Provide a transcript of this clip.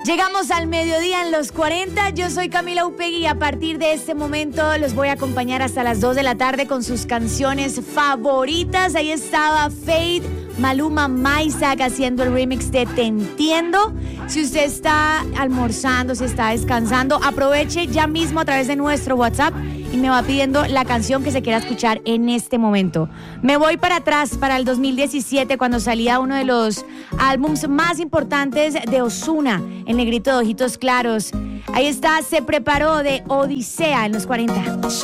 Llegamos al mediodía en los 40. Yo soy Camila Upegui y a partir de este momento los voy a acompañar hasta las 2 de la tarde con sus canciones favoritas. Ahí estaba Fade, Maluma, Maysak haciendo el remix de Te Entiendo. Si usted está almorzando, si está descansando, aproveche ya mismo a través de nuestro WhatsApp y me va pidiendo la canción que se quiera escuchar en este momento. Me voy para atrás, para el 2017, cuando salía uno de los álbums más importantes de Ozuna, El Negrito de Ojitos Claros. Ahí está, Se Preparó, de Odisea en los 40.